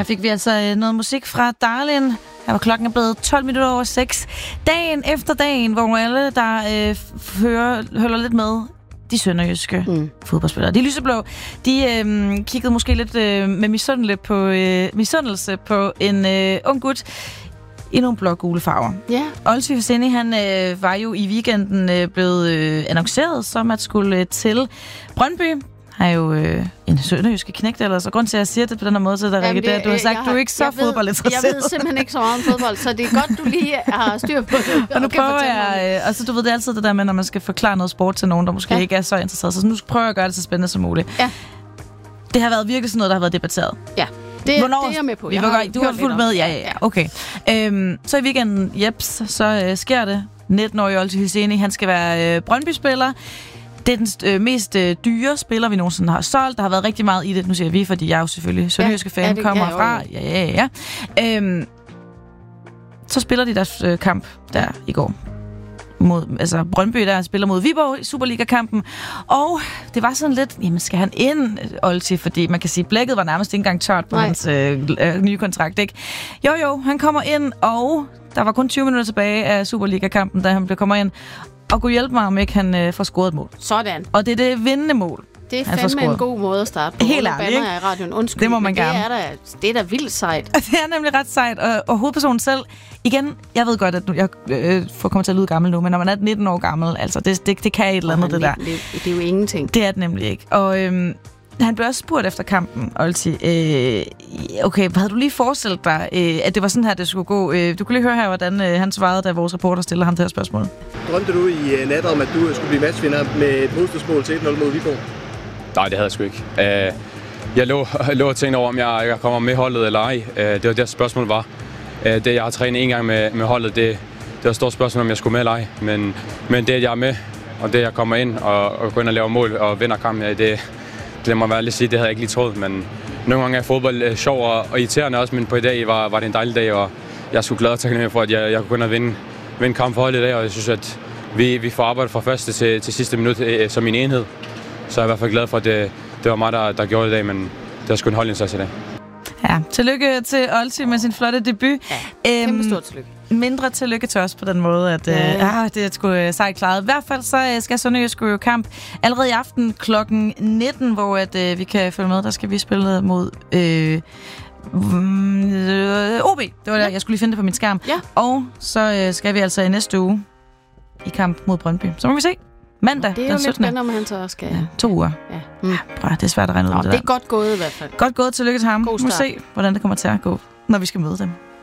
Her fik vi altså noget musik fra Darlin. Her var klokken blevet 12 minutter over 6. Dagen efter dagen, hvor alle, der hører lidt med, de sønderjyske fodboldspillere. De lyseblå, de kiggede måske lidt med misundelse på en ung gut i nogle blågule farver. Ja. Olsi Hosseini, han var jo i weekenden blevet annonceret som at skulle til Brøndby. Han er jo en sønderjyske knægt, eller så grund til, at jeg siger det på den her måde, så der Rikke, det, at du har sagt, du er ikke så fodboldinteresseret. Jeg ved simpelthen ikke så meget om fodbold, så det er godt, du lige har styr på det. Og nu prøver jeg, og så du ved, det er altid det der med, når man skal forklare noget sport til nogen, der måske ikke er så interesseret. Så nu prøver jeg at gøre det så spændende som muligt. Ja. Det har været virkelig sådan noget, der har været debatteret. Ja. Det er jeg med på. Du har fulgt med? Ja. Okay. Så i weekenden, så sker det. 19-årige Olsi Hosseini, han skal være Brøndby-spiller. Det er den mest dyre spiller, vi nogensinde har solgt. Der har været rigtig meget i det. Nu siger vi, fordi jeg er jo selvfølgelig sønderjyske fan, kommer fra. Ja. Så spiller de deres kamp der i går. Mod Brøndby, der spiller mod Viborg i Superliga-kampen. Og det var sådan lidt, jamen skal han ind, Olsi? Fordi man kan sige, blækket var nærmest ikke engang tørt på hans nye kontrakt, ikke? Jo, han kommer ind, og der var kun 20 minutter tilbage af Superliga-kampen, da han kommer ind. Og kunne hjælpe mig, om ikke han får scoret et mål. Sådan. Og det er det vindende mål. Det er fandme en god måde at starte på. Helt ærligt, ikke? I radioen. Undskyld, det må man gerne. Det er da vildt sejt. Det er nemlig ret sejt. Og hovedpersonen selv, igen, jeg ved godt, at jeg kommer til at lyde gammel nu, men når man er 19 år gammel, altså det kan et eller andet, det der. Det er jo ingenting. Det er det nemlig ikke. Og han blev også spurgt efter kampen, Olsi. Okay, havde du lige forestillet dig, at det var sådan her, det skulle gå? Du kunne lige høre her, hvordan han svarede, da vores reporter stiller ham det her spørgsmål. Drømte du i nat om, at du skulle blive matchvinder med et hovedstødsmål til 1-0 mod Viborg? Nej, det havde jeg sgu ikke. Jeg lå og tænkte over, om jeg kommer med holdet eller ej. Det var det spørgsmål var. Det, jeg har trænet en gang med holdet, det var et stort spørgsmål, om jeg skulle med eller ej. Men det, at jeg er med, og det, at jeg kommer ind og går ind og laver mål og vinder kampen, det må være lidt sige, det havde jeg ikke lige troet. Men nogle gange er fodbold sjov og irriterende også, men på i dag var det en dejlig dag, og jeg er sgu glad og taknemmelig for, at jeg kunne gå ind og vinde kamp for holdet i dag, og jeg synes, at vi får arbejde fra første til sidste minut som en enhed. Så jeg er i hvert fald glad for, at det var mig, der gjorde det i dag, men det var sgu en holdindsats i dag. Ja, tillykke til Olsi med sin flotte debut. Ja, kæmpe stort tillykke. Mindre tillykke til os på den måde, at det er sgu sejt klaret. I hvert fald så skal Sønderjysk jo kamp allerede i aften klokken 19, hvor at, vi kan følge med. Der skal vi spille mod OB. Det var der, jeg skulle lige finde det på min skærm. Ja. Og så skal vi altså i næste uge i kamp mod Brøndby. Så må vi se. Mandag det er den 17. jo lidt spændende, om han så skal... Ja, 2 uger. Ja. Prøv, det er svært at regne ud det der. Det er godt gået i hvert fald. Godt gået. Tillykke til ham. God start. Vi må se, hvordan det kommer til at gå, når vi skal møde dem.